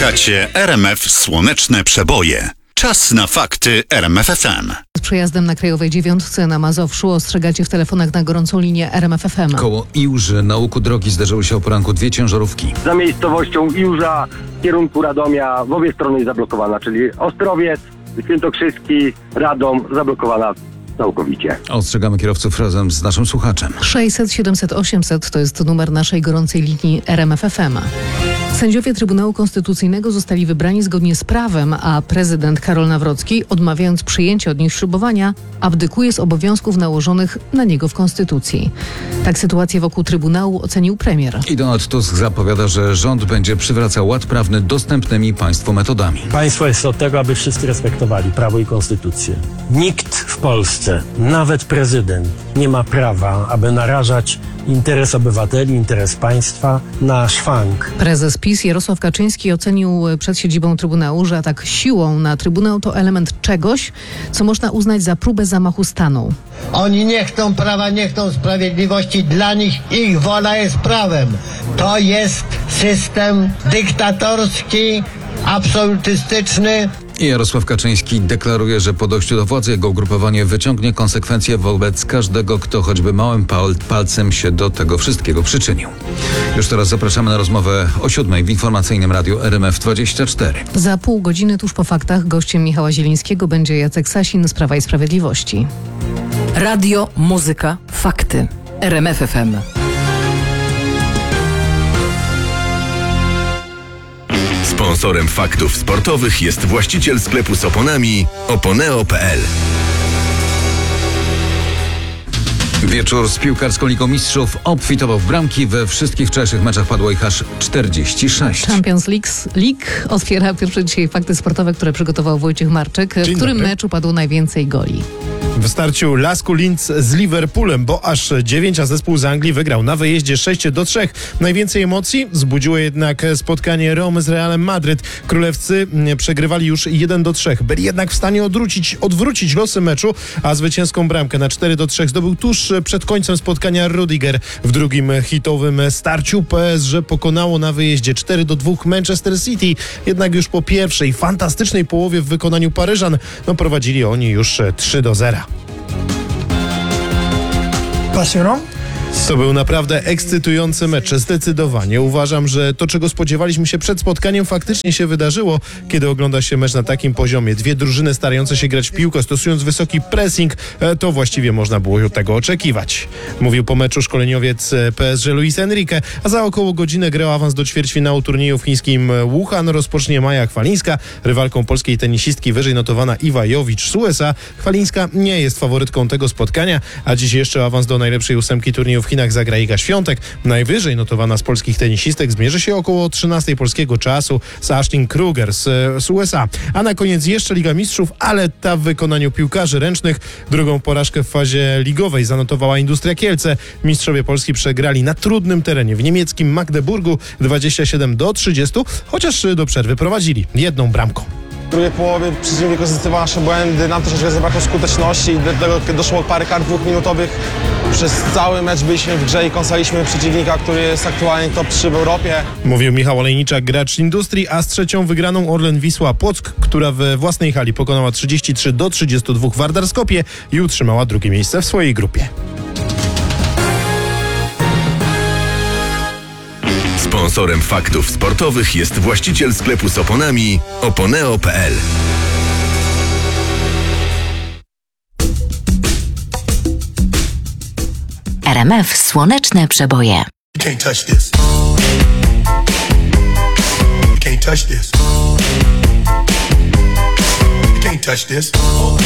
Słuchacie RMF Słoneczne Przeboje. Czas na fakty RMF FM. Z przejazdem na Krajowej Dziewiątce na Mazowszu ostrzegacie w telefonach na gorącą linię RMF FM. Koło Iłży na łuku drogi zdarzyły się o poranku dwie ciężarówki. Za miejscowością Iłża w kierunku Radomia w obie strony jest zablokowana, czyli Ostrowiec, Świętokrzyski, Radom zablokowana całkowicie. Ostrzegamy kierowców razem z naszym słuchaczem. 600 700 800 to jest numer naszej gorącej linii RMF FM. Sędziowie Trybunału Konstytucyjnego zostali wybrani zgodnie z prawem, a prezydent Karol Nawrocki, odmawiając przyjęcia od nich ślubowania, abdykuje z obowiązków nałożonych na niego w Konstytucji. Tak sytuację wokół Trybunału ocenił premier. I Donald Tusk zapowiada, że rząd będzie przywracał ład prawny dostępnymi państwu metodami. Państwo jest od tego, aby wszyscy respektowali prawo i konstytucję. Nikt w Polsce, nawet prezydent, nie ma prawa, aby narażać interes obywateli, interes państwa na szwank. Prezes PiS Jarosław Kaczyński ocenił przed siedzibą Trybunału, że atak siłą na Trybunał to element czegoś, co można uznać za próbę zamachu stanu. Oni nie chcą prawa, nie chcą sprawiedliwości. Dla nich ich wola jest prawem. To jest system dyktatorski, absolutystyczny. I Jarosław Kaczyński deklaruje, że po dojściu do władzy jego ugrupowanie wyciągnie konsekwencje wobec każdego, kto choćby małym palcem się do tego wszystkiego przyczynił. Już teraz zapraszamy na rozmowę o 7:00 w informacyjnym radiu RMF24. Za pół godziny tuż po faktach gościem Michała Zielińskiego będzie Jacek Sasin z Prawa i Sprawiedliwości. Radio, muzyka, fakty. RMF FM. Sponsorem faktów sportowych jest właściciel sklepu z oponami oponeo.pl. Wieczór z piłkarską Ligą Mistrzów obfitował w bramki. We wszystkich wczorajszych meczach padło ich aż 46. Champions League otwiera pierwsze dzisiaj fakty sportowe, które przygotował Wojciech Marczyk. W którym meczu padło najwięcej goli? W starciu Lasku Linz z Liverpoolem, bo aż 9, a zespół z Anglii wygrał na wyjeździe 6-3. Najwięcej emocji wzbudziło jednak spotkanie Romy z Realem Madryt. Królewscy przegrywali już 1-3. Byli jednak w stanie odwrócić losy meczu, a zwycięską bramkę na 4-3 zdobył tuż przed końcem spotkania Rudiger. W drugim hitowym starciu PSG pokonało na wyjeździe 4-2 Manchester City. Jednak już po pierwszej fantastycznej połowie w wykonaniu Paryżan prowadzili oni już 3-0. To był naprawdę ekscytujący mecz, zdecydowanie. Uważam, że to, czego spodziewaliśmy się przed spotkaniem, faktycznie się wydarzyło, kiedy ogląda się mecz na takim poziomie. Dwie drużyny starające się grać w piłkę, stosując wysoki pressing, to właściwie można było tego oczekiwać. Mówił po meczu szkoleniowiec PSG Luis Enrique, a za około godzinę grał awans do ćwierćfinału turnieju w chińskim Wuhan. Rozpocznie Maja Chwalińska, rywalką polskiej tenisistki wyżej notowana Iwa Jowicz z USA. Chwalińska nie jest faworytką tego spotkania, a dziś jeszcze awans do najlepszej ósemki turnieju w Chinach zagra Iga Świątek. Najwyżej notowana z polskich tenisistek zmierzy się około 13 polskiego czasu z Ashley Kruger z USA. A na koniec jeszcze Liga Mistrzów, ale ta w wykonaniu piłkarzy ręcznych. Drugą porażkę w fazie ligowej zanotowała Industria Kielce. Mistrzowie Polski przegrali na trudnym terenie w niemieckim Magdeburgu 27-30, chociaż do przerwy prowadzili jedną bramką. W drugiej połowie przeciwnik wykorzystywał nasze błędy, nam troszeczkę zabrakło skuteczności i do tego doszło parę kart dwuminutowych. Przez cały mecz byliśmy w grze i kąsaliśmy przeciwnika, który jest aktualnie top 3 w Europie. Mówił Michał Olejniczak, gracz Industrii, a z trzecią wygraną Orlen Wisła Płock, która we własnej hali pokonała 33-32 Vardar Skopje i utrzymała drugie miejsce w swojej grupie. Sponsorem faktów sportowych jest właściciel sklepu z oponami oponeo.pl. RMF Słoneczne Przeboje. You can't touch this. You can't touch this. You can't touch this.